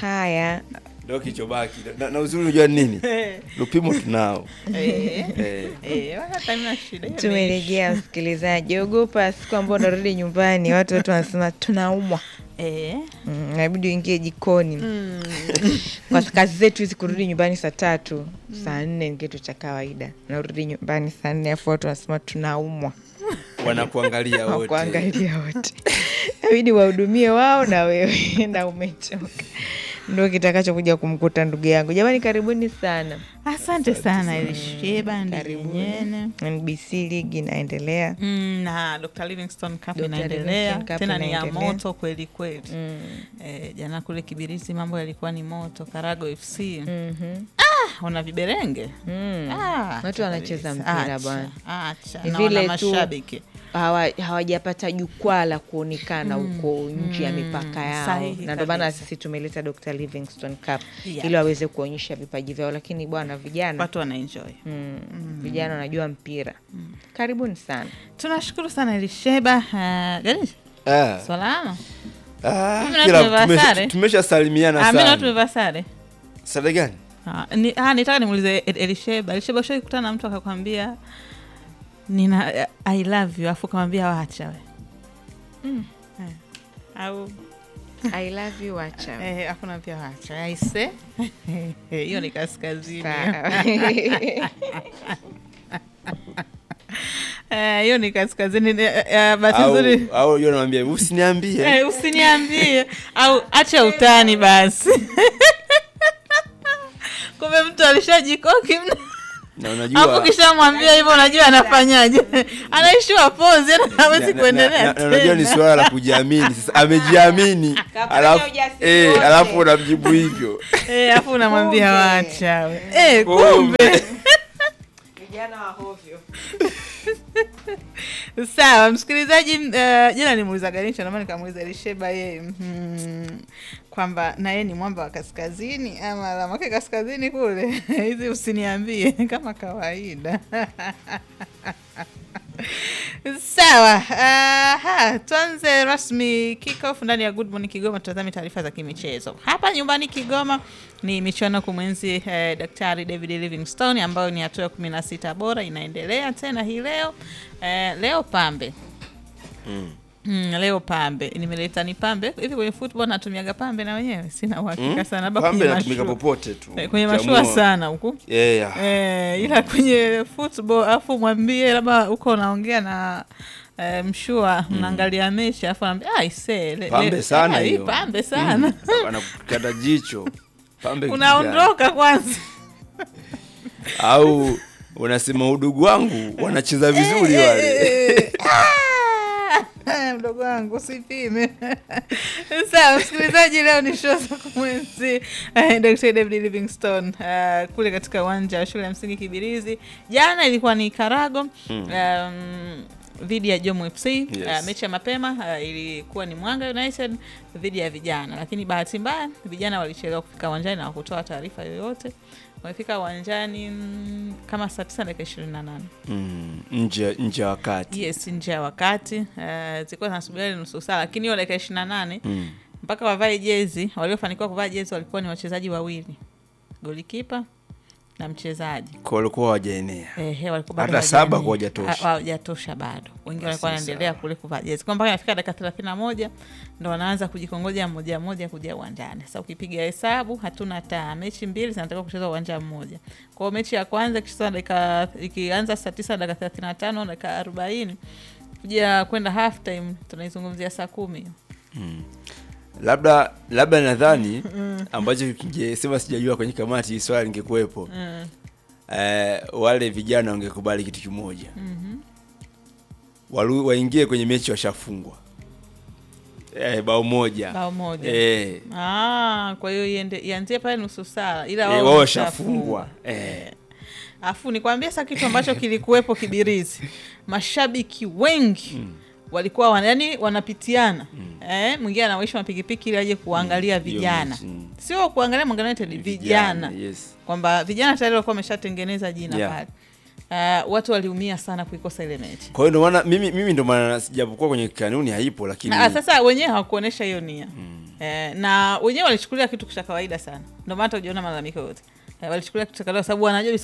Haya. Ndio kichobaki. Na uzuri unajua nini? Lupimo tunao. Wakati mna shida. Tumerejea msikilizaji. Ogopa siku ambayo unarudi nyumbani watu wanasema tunaumwa. Inabidi uingie jikoni. Kwa kazi zetu hizi kurudi nyumbani saa 3, saa 4 ni kitu cha kawaida. Narudi nyumbani saa 4 afu watu wanasema tunaumwa. Wanakuangalia wote. Inabidi wahudumie wao na wewe na umechoka. Ndio kitakacho kuja kumkuta ndugu yangu. Jamani karibuni sana. Asante sana Elisheba karibuni. NBC League inaendelea. Na Dr. Livingstone Cup inaendelea. Tena ni ya moto kweli kweli. Jana kule Kibirizi mambo yalikuwa ni moto. Karago FC. Wana viberenge. Watu wanacheza mpira bwana. Acha. Na wana mashabiki. Hawajapata jukwaa la kuonekana huko nje ya mipaka yao. Na ndio maana sisi tumeleta Dr. Livingstone Cup ili waweze kuonyesha vipaji vyao, lakini bwana vijana watu wana enjoy. Vijana wanajua mpira. Karibuni sana. Tunashukuru sana Elisheba. Gani? Salama. Kila tumeshasalimiana sana. Mimi tumevaa sare. Sare gani? Nitaka nimuulize Elisheba. Elisheba ushawahi kukutana na mtu akakwambia nina I love you afu kumwambia waacha wewe? Au I love you waacha. Afu naambia waacha. Aise. Hiyo ni kaskazini. Hiyo ni kaskazini. Basi nzuri. Au yeye anamwambia usiniambie. Usiniambie au acha utani basi. Kumbe mtu alishajikoki na unajua hapo kishamwambia hivyo unajua anafanyaje? Anaishiwa pause hawezi kuendelea. Na unajua ni swala la kujiamini. Sasa amejiamini alafu unamjibu hivyo. Alafu unamwambia waacha wewe. Kumbe vijana wa hovyo. Sawa msikilizaji, jana nimuuliza Ganisha na maana nikamuuliza Elisheba yeye kwamba na yeye ni mwamba wa kaskazini ama alama yake kaskazini kule. Hizi usiniambie kama kawaida. Sawa. Tuanze rasmi kick-off ndani ya Good Morning Kigoma. Tutazame taarifa za kimichezo. Hapa nyumbani Kigoma ni michuano kumwenzi Daktari David Livingstone ambayo ni hatua ya 16 bora inaendelea tena hii leo. Leo Pambe. Leo Pambe. Nimeleta ni Pambe. Hivi kwenye football natumiaga Pambe na wenyewe. Sina uhakika sana baba Pambe natumika popote tu. Kwenye mashua sana huko. Ila kwenye football afu mwambie labda uko unaongea na mshua mnaangalia mechi afu anambia aisee Pambe sana hiyo. Pambe sana. Anakukata jicho. Pambe. Unaondoka kwanza. Au unasema udugu wangu wanacheza vizuri wale. Mdogo wangu usipime. Sawa msikilizaji, leo ni show za kumwenzi Dr. David Livingstone kule katika uwanja wa shule ya msingi Kibirizi. Jana ilikuwa ni Karago dhidi ya Jomo FC. Mechi ya mapema ilikuwa ni Mwanga United dhidi ya vijana, lakini bahati mbaya vijana walichelewa kufika uwanjani na hawakutoa taarifa yoyote. Wamefika uwanjani kama saa 9:28. Nje wakati. Yes, nje wakati. Zilikuwa zinasubiri nusu saa, lakini hiyo dakika 28 mpaka wavae jezi, waliofanikiwa kuvaa jezi walikuwa ni wachezaji wawili. Golikipa na mchezaji. Kwa walikuwa hawajaenea. Walikuwa hata 7 kwa hawajatosha bado. Wengine walikuwa wanaendelea kule kuvaa jezi. Kwa mpaka inafika dakika 31 ndio wanaanza kujikongoja mmoja mmoja kuja uwanjani. Sasa ukipiga hesabu hatuna hata mechi mbili zinataka kuchezwa uwanja mmoja. Kwa mechi ya kwanza ikianza saa 9 dakika 35 dakika 40 kuja kwenda half time tunaizungumzia saa 10. Labda nadhani ambacho kingesema sijajua kwenye kamati swali lingekuepo. Wale vijana wangekubali kitu kimoja. Waingie kwenye mechi washafungwa. Bao moja. Kwa hiyo ianzie pale nusu saa ila wao washafungwa. Afu nikwambia sasa kitu ambacho kilikuwepo Kibirizi. Mashabiki wengi walikuwa wanapitiana. Mwingine anawaisha mapikipiki ili aje kuangalia vijana. Sio kuangalia Mwanga United vijana. Kwamba vijana tayari walikuwa wameshatengeneza jina pale. watu waliumia sana kuikosa ile mechi. Kwa hiyo ndio maana mimi ndio maana sijapokuwa kwenye kanuni haipo, lakini sasa wenyewe hawakuonesha hiyo nia. Na wenyewe walichukulia kitu cha kawaida sana. Ndio maana utajiona malalamiko yote. Walichukulia kitu cha kawaida sababu wanajua